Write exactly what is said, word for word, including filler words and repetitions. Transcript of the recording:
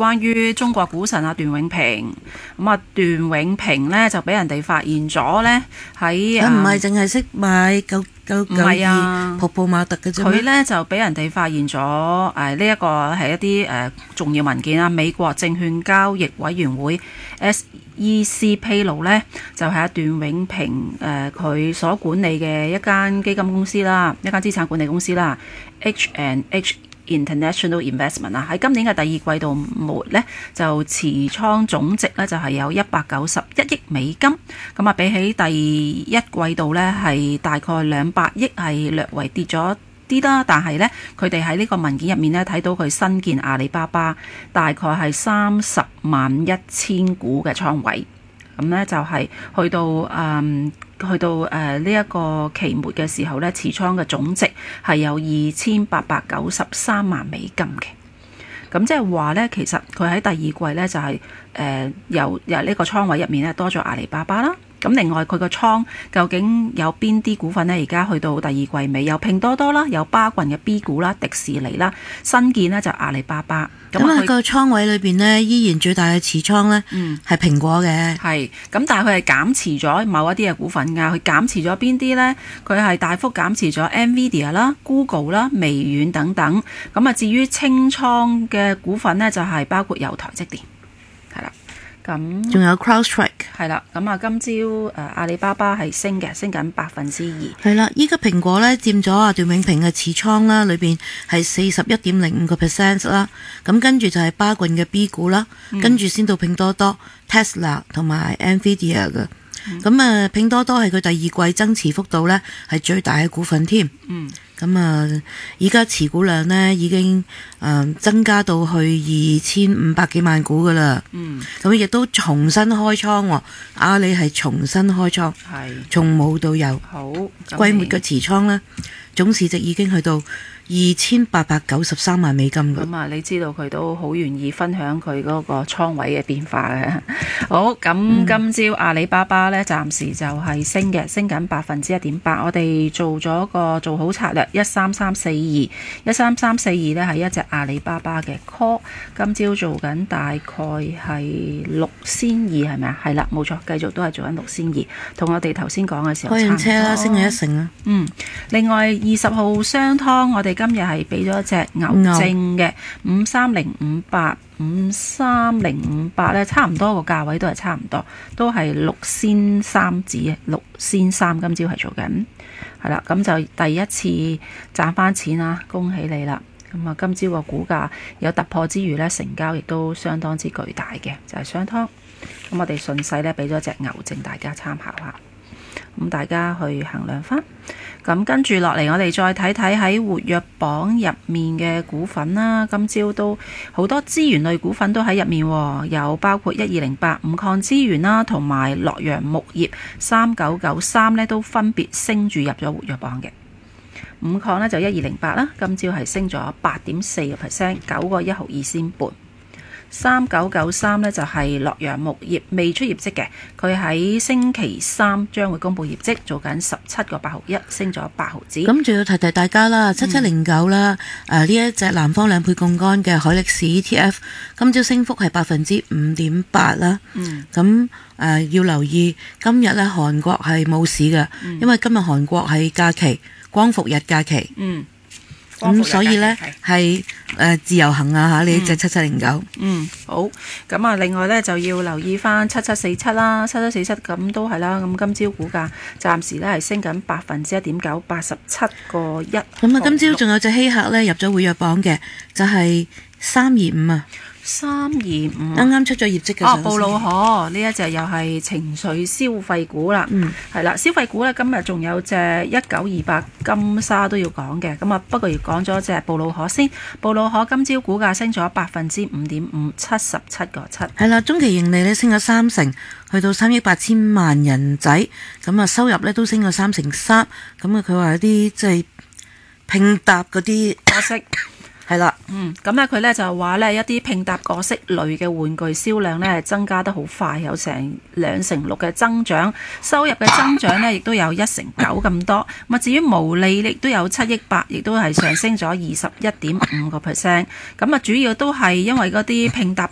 關於中國股神啊段永平。咁啊段永平呢，就俾人哋發現咗呢，喺佢唔係淨係識買九九九二瀑布馬特嘅啫。 佢呢，就俾人哋發現咗誒呢一個係一啲誒、呃、重要文件啊，美國證券交易委員會 S E C 披露呢，就係、是、一段永平誒佢、呃、所管理嘅一間基金公司啦，一間資產管理公司啦 H and H International Investment 啊，喺今年嘅第二季度末呢，就持倉總值呢，就係有一百九十一億美金，咁啊比起第一季度呢，係大概兩百億，係略為跌咗啲啦，但係呢，佢哋喺呢個文件入面呢，睇到佢新建阿里巴巴大概係三十萬一千股嘅倉位，咁呢，就係去到誒。嗯去到誒呢一個期末嘅時候呢，持倉嘅總值係有二千八百九十三萬美金嘅。咁即係話呢，其實佢喺第二季呢，就係、是、誒、呃、由由呢個倉位入面呢，多咗阿里巴巴啦。咁另外佢個倉究竟有邊啲股份呢？而家去到第二季尾，有拼多多啦，有巴郡嘅 B 股啦，迪士尼啦，新建呢就阿里巴巴。 咁喺個倉位裏邊呢，依然最大嘅持倉呢係蘋果嘅。係， 咁但係佢係減持咗某一啲嘅股份㗎。佢減持咗邊啲呢？佢係大幅減持咗 Nvidia 啦、Google 啦、微軟等等。咁啊，至於清倉嘅股份呢，就係包括有台積電，係啦。咁仲有 CrowdStrike 係啦，咁啊今朝誒、呃、阿里巴巴係升嘅，升緊百分之二。 係啦，依家蘋果咧佔咗阿段永平嘅持倉啦，裏邊係四十一點零五個 percent 啦。咁跟住就係巴郡嘅 B 股啦，嗯、跟住先到拼多多、Tesla 同埋 Nvidia 嘅。咁啊、嗯，拼多多係佢第二季增持幅度咧係最大嘅股份添。嗯。咁啊，而家持股量呢已經誒、呃、增加到去二千五百幾萬股噶啦。嗯，咁亦都重新開倉喎。阿里係重新開倉，係從冇到有。好，季末嘅持倉呢，總市值已經去到二千八百九十三萬美金㗎。 咁啊，你知道佢都好願意分享佢嗰個倉位嘅變化嘅。好，咁、嗯、今朝阿里巴巴呢，暫時就係升嘅，升緊百分之一點八。我哋做咗個做好策略，一三三四二，一三三四二呢係一隻阿里巴巴嘅 call。今朝做緊大概係六仙二，係咪啊？係啦，冇錯，繼續都係做緊六仙二，同我哋頭先講嘅時候差唔多。開完車啦，升咗一成啦。嗯，另外二十號商湯，我哋今日係俾咗一隻牛證嘅五三零五八，五三零五八咧，差唔多個價位都係差唔多，都係六仙三紙，六仙三今朝係做緊，係啦，咁就第一次賺翻錢啦，恭喜你啦！咁啊，今朝個股價有突破之餘呢，成交亦都相當之巨大嘅，就係商湯。咁我哋順勢呢，俾咗隻牛證大家參考下。咁大家去衡量翻，咁跟住落嚟，我哋再睇睇喺活躍榜入面嘅股份啦。今朝都好多資源類股份都喺入面，有包括一二零八五礦資源啦，同埋洛陽木業三九九三呢都分別升住入咗活躍榜嘅。五礦呢就一二零八啦，今朝係升咗八點四個 percent， 九個一毫二仙半。三九九三呢就係洛陽木業未出業績嘅，佢喺星期三將會公布業績，做緊十七個八毫一，升咗八毫子。 咁仲要提提大家啦，七七零九啦，誒呢一隻南方兩倍槓桿嘅海力士 E T F， 今朝升幅係百分之五點八啦。嗯，咁誒、呃、要留意今日咧韓國係冇市嘅，嗯、因為今日韓國係假期，光復日假期。嗯。咁、嗯、所以呢，係誒、呃、自由行啊嚇，呢隻七七零九。嗯， 好。咁啊，另外呢，就要留意翻七七四七啦，七七四七咁都係啦。咁今朝股價暫時呢係升緊百分之一點九，八十七個一。 咁啊，今朝仲有隻稀客呢入咗活躍榜嘅，就係三二五啊。 三二五啱啱出咗業績嘅哦，布魯可呢一隻又係情緒消費股啦，嗯，係啦，消費股咧今日仲有隻一九二八金沙都要講嘅，咁啊不過要講咗隻布魯可先，布魯可今朝股價升咗百分之五點五，七十七個七， 係啦，中期盈利咧升咗三成，去到三億八千萬人仔，咁啊收入咧都升咗三成三，咁啊佢話有啲即係拼搭嗰啲角色。 係啦， 嗯，咁咧佢咧就話咧一啲拼搭角色類嘅玩具銷量咧增加得好快，有成兩成六嘅增長，收入嘅增長咧亦都有一成九咁多。咁啊至於毛利亦都有七億八，亦都係上升咗二十一點五個 percent。咁啊主要都係因為嗰啲拼搭